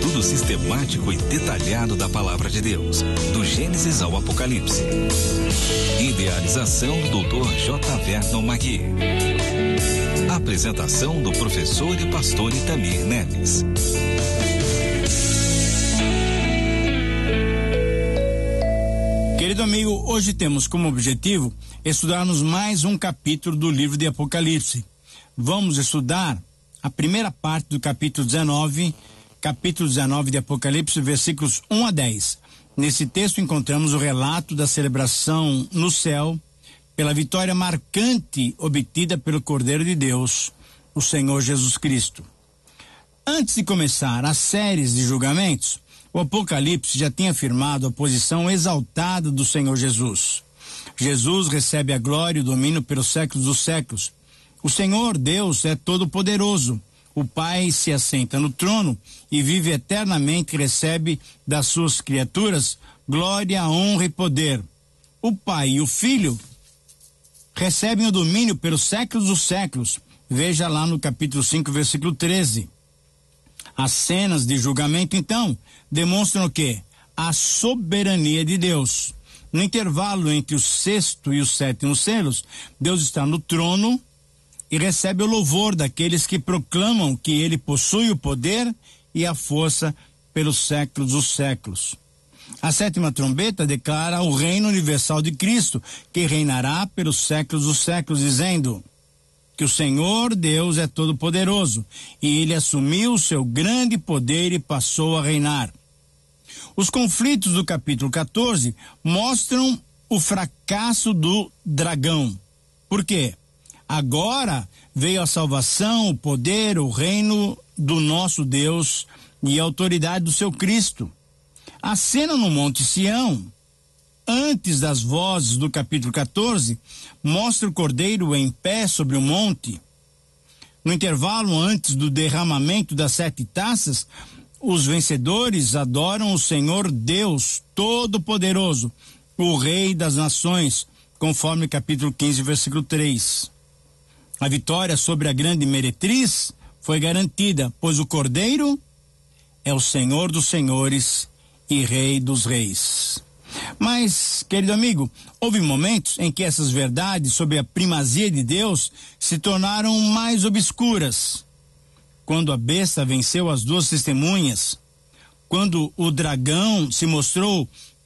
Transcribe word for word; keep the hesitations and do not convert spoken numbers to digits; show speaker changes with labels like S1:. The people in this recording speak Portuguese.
S1: estudo sistemático e detalhado da Palavra de Deus, do Gênesis ao Apocalipse. Idealização do doutor J. Vernon Magui. Apresentação do professor e pastor Itamir Neves.
S2: Querido amigo, hoje temos como objetivo estudarmos mais um capítulo do livro de Apocalipse. Vamos estudar a primeira parte do capítulo dezenove, capítulo dezenove de Apocalipse, versículos um a dez. Nesse texto encontramos o relato da celebração no céu pela vitória marcante obtida pelo Cordeiro de Deus, o Senhor Jesus Cristo. Antes de começar as séries de julgamentos, o Apocalipse já tinha afirmado a posição exaltada do Senhor Jesus. Jesus recebe a glória e o domínio pelos séculos dos séculos. O Senhor Deus é todo-poderoso. O Pai se assenta no trono e vive eternamente e recebe das suas criaturas glória, honra e poder. O Pai e o Filho recebem o domínio pelos séculos dos séculos. Veja lá no capítulo cinco, versículo treze. As cenas de julgamento, então, demonstram o quê? A soberania de Deus. No intervalo entre o sexto e o sétimo selos, Deus está no trono e recebe o louvor daqueles que proclamam que ele possui o poder e a força pelos séculos dos séculos. A sétima trombeta declara o reino universal de Cristo, que reinará pelos séculos dos séculos, dizendo que o Senhor Deus é todo-poderoso e ele assumiu o seu grande poder e passou a reinar. Os conflitos do capítulo quatorze mostram o fracasso do dragão. Por quê? Agora veio a salvação, o poder, o reino do nosso Deus e a autoridade do seu Cristo. A cena no Monte Sião, antes das vozes do capítulo quatorze, mostra o Cordeiro em pé sobre o monte. No intervalo antes do derramamento das sete taças, os vencedores adoram o Senhor Deus Todo-Poderoso, o Rei das Nações, conforme capítulo quinze, versículo três. A vitória sobre a grande meretriz foi garantida, pois o Cordeiro é o Senhor dos Senhores e Rei dos Reis. Mas, querido amigo, houve momentos em que essas verdades sobre a primazia de Deus se tornaram mais obscuras. Quando a besta venceu as duas testemunhas, quando o dragão se mostrou